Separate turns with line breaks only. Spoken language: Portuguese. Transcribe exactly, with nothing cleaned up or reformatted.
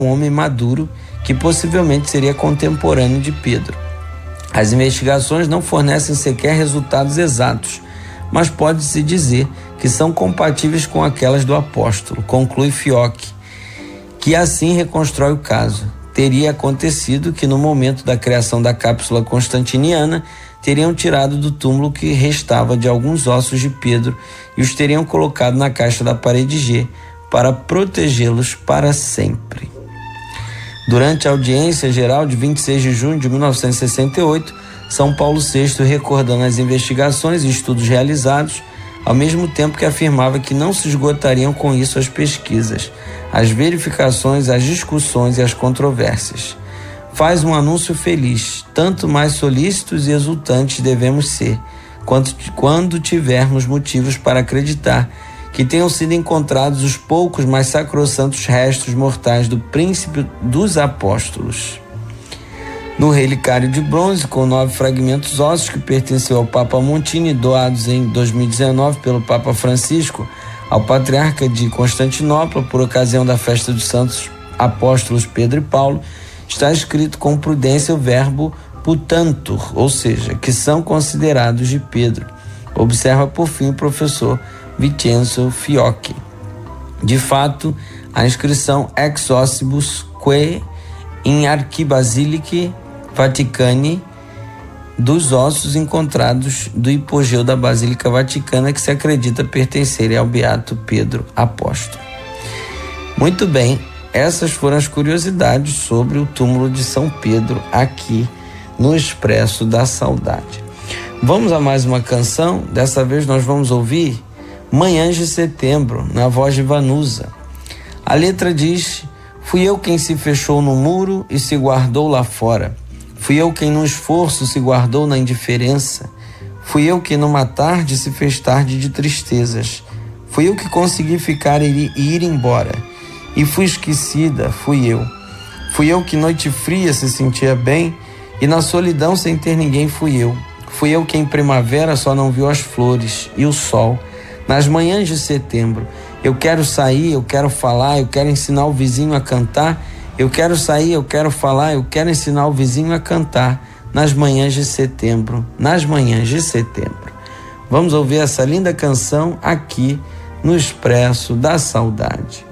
um homem maduro que possivelmente seria contemporâneo de Pedro. As investigações não fornecem sequer resultados exatos, mas pode-se dizer que são compatíveis com aquelas do apóstolo, conclui Fiocchi, que assim reconstrói o caso. Teria acontecido que no momento da criação da cápsula constantiniana teriam tirado do túmulo o que restava de alguns ossos de Pedro e os teriam colocado na caixa da parede G para protegê-los para sempre. Durante a audiência geral de vinte e seis de junho de mil novecentos e sessenta e oito, São Paulo sexto, recordando as investigações e estudos realizados, ao mesmo tempo que afirmava que não se esgotariam com isso as pesquisas, as verificações, as discussões e as controvérsias. Faz um anúncio feliz: tanto mais solícitos e exultantes devemos ser, quanto, quando tivermos motivos para acreditar que tenham sido encontrados os poucos, mas sacrossantos restos mortais do príncipe dos apóstolos. No relicário de bronze, com nove fragmentos ósseos que pertenceu ao Papa Montini, doados em dois mil e dezenove pelo Papa Francisco ao Patriarca de Constantinopla por ocasião da festa dos santos apóstolos Pedro e Paulo, está escrito com prudência o verbo putantur, ou seja, que são considerados de Pedro. Observa por fim o professor Vincenzo Fiocchi. De fato, a inscrição Ex Ossibus Que in Archibasilicae Vaticani, dos ossos encontrados do hipogeu da Basílica Vaticana, que se acredita pertencerem ao Beato Pedro Apóstolo. Muito bem, essas foram as curiosidades sobre o túmulo de São Pedro aqui no Expresso da Saudade. Vamos a mais uma canção. Dessa vez nós vamos ouvir Manhãs de Setembro, na voz de Vanusa. A letra diz: fui eu quem se fechou no muro e se guardou lá fora. Fui eu quem no esforço se guardou na indiferença. Fui eu que numa tarde se fez tarde de tristezas. Fui eu que consegui ficar e ir embora. E fui esquecida, fui eu. Fui eu que noite fria se sentia bem e na solidão sem ter ninguém fui eu. Fui eu que em primavera só não viu as flores e o sol. Nas manhãs de setembro, eu quero sair, eu quero falar, eu quero ensinar o vizinho a cantar. Eu quero sair, eu quero falar, eu quero ensinar o vizinho a cantar. Nas manhãs de setembro, nas manhãs de setembro. Vamos ouvir essa linda canção aqui no Expresso da Saudade.